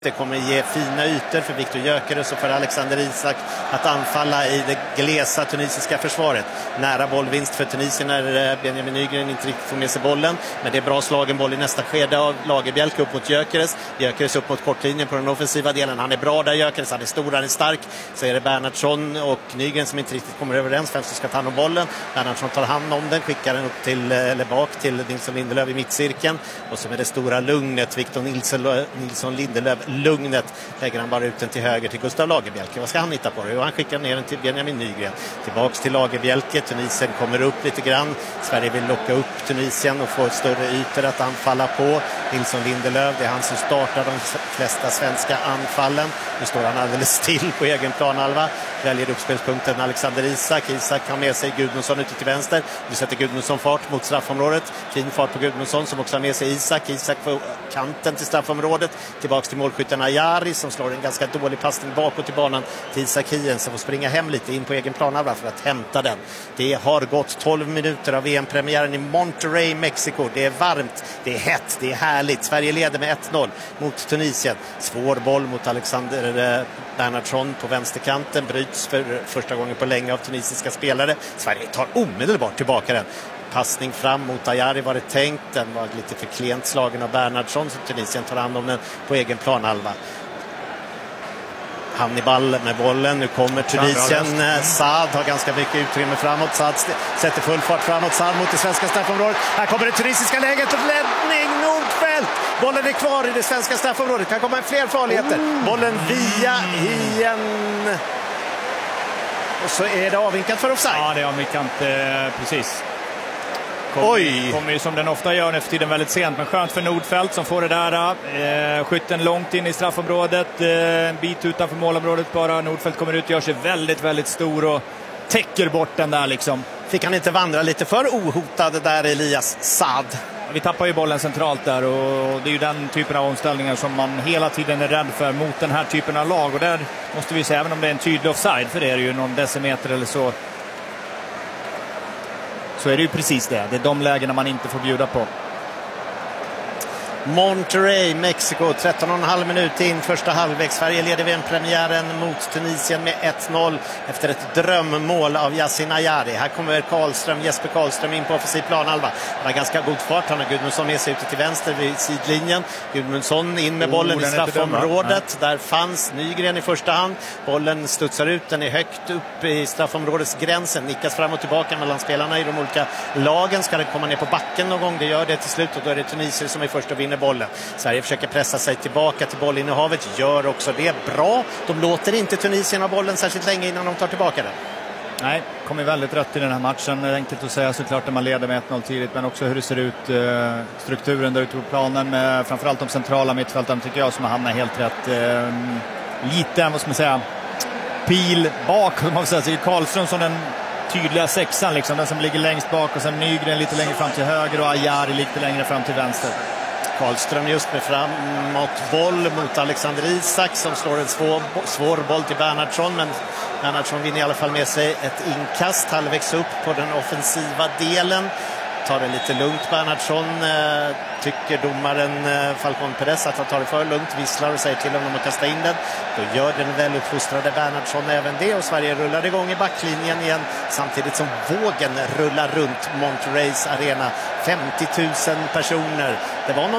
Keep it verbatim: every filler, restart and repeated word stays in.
Det kommer ge fina ytor för Viktor Gyökeres och för Alexander Isak att anfalla i det glesa tunisiska försvaret. Nära bollvinst för Tunisien när Benjamin Nygren inte riktigt får med sig bollen. Men det är bra slagen boll i nästa skede av Lagerbielke upp mot Gyökeres. Gyökeres upp mot kortlinjen på den offensiva delen. Han är bra där, Gyökeres. Han är stor, han är stark. Så är det Bernhardsson och Nygren som inte riktigt kommer överens vem som ska ta hand om bollen. Bernhardsson tar hand om den, skickar den upp till, eller bak till Nilsson Lindelöf i mittcirkeln. Och så med det stora lugnet, Victor Nilsson, Nilsson Lindelöf lugnet, lägger han bara ut den till höger till Gustav Lagerbielke. Vad ska han hitta på det? Jo, han skickar ner den till Benjamin Nygren. Tillbaks till Lagerbielke. Tunisien kommer upp lite grann. Sverige vill locka upp Tunisien och få större ytor att anfalla på. Nilsson Lindelöf, det är han som startar de flesta svenska anfallen. Nu står han alldeles still på egen planhalva. Väljer uppspelspunkten Alexander Isak. Isak har med sig Gudmundsson ute till vänster. Nu sätter Gudmundsson fart mot straffområdet. Fin fart på Gudmundsson som också har med sig Isak. Isak på kanten till straffområdet. Tillbaks till målskytten Ajari som slår en ganska dålig passning bakåt i banan till Isak Hien som får springa hem lite in på egen planhalva för att hämta den. Det har gått tolv minuter av V M-premiären i Monterrey, Mexiko. Det är varmt, det är hett, det är härligt. Sverige leder med ett noll mot Tunisien. Svår boll mot Alexander Bernhardsson på vänsterkanten. Bryts för första gången på länge av tunisiska spelare. Sverige tar omedelbart tillbaka den. Passning fram mot Ajari var det tänkt. Den var lite för klent slagen av Bernhardsson så Tunisien tar hand om den på egen planhalva. Hannibal med bollen. Nu kommer Tunisien. Saad har ganska mycket utrymme framåt. Saad sätter full fart framåt. Saad mot det svenska straffområdet. Här kommer det tunisiska läget och ledning Nordfeldt. Bollen är kvar i det svenska straffområdet. Kan komma fler farligheter. Bollen via igen. Och så är det avvinkat för offside. Ja, det är avvinkat eh, precis. Kom, Oj! Kommer ju som den ofta gör efter tiden väldigt sent. Men skönt för Nordfeldt som får det där. Eh, skytten långt in i straffområdet. Eh, en bit utanför målområdet bara. Nordfeldt kommer ut och gör sig väldigt, väldigt stor och täcker bort den där liksom. Fick han inte vandra lite för ohotad där, Elias Saad? Vi tappar ju bollen centralt där och det är ju den typen av omställningar som man hela tiden är rädd för mot den här typen av lag. Och där måste vi säga, även om det är en tydlig offside, för det är ju någon decimeter eller så, så är det ju precis det. Det är de lägena man inte får bjuda på. Monterrey, Mexiko, tretton och en halv minut in första halvlek. Sverige leder V M-premiären mot Tunisien med ett noll efter ett drömmål av Yasin Ayari. Här kommer Karlström, Jesper Karlström in på offensiv planhalva. Han har ganska god fart. Han har Gudmundsson med sig ute till vänster vid sidlinjen. Gudmundsson in med bollen oh, i straffområdet. Där fanns Nygren i första hand. Bollen studsar ut, den är högt upp i straffområdets gränsen. Nickas fram och tillbaka mellan spelarna i de olika lagen. Ska den komma ner på backen någon gång? Det gör det till slut och då är det Tunisien som är först och vinner bollen. Sverige försöker pressa sig tillbaka till bollinnehavet, gör också det bra. De låter inte Tunisien ha bollen särskilt länge innan de tar tillbaka den. Nej, kommer väldigt rätt i den här matchen. Det är enkelt att säga såklart när man leder med ett noll tidigt, men också hur det ser ut, eh, strukturen där ute på planen med framförallt de centrala mittfältarna tycker jag som har hamnat helt rätt. Eh, lite, vad ska man säga, pil bak, man säga, så Karlström som den tydliga sexan liksom, den som ligger längst bak och sen Nygren lite längre fram till höger och Ajari lite längre fram till vänster. Karlström just med framåt boll mot Alexander Isak som slår en svår, svår boll till Bernhardsson, men Bernhardsson vinner i alla fall med sig ett inkast halvvägs upp på den offensiva delen. Tar det lite lugnt Bernhardsson, eh, tycker domaren eh, Falcon Perez att han tar det för lugnt, visslar och säger till honom att kasta in den. Då gör den väl uppfostrade Bernhardsson även det och Sverige rullar igång i backlinjen igen samtidigt som vågen rullar runt Monterreys arena. femtio tusen personer. Det var någon